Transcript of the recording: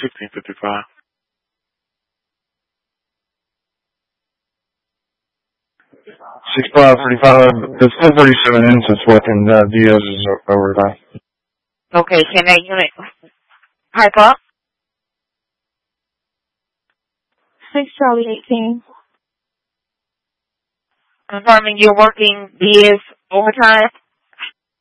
1655. 6535. It's 1037 in since working Diaz is overtime. Okay, can that unit pipe up? 6 Charlie 18. Confirming you're working Diaz overtime?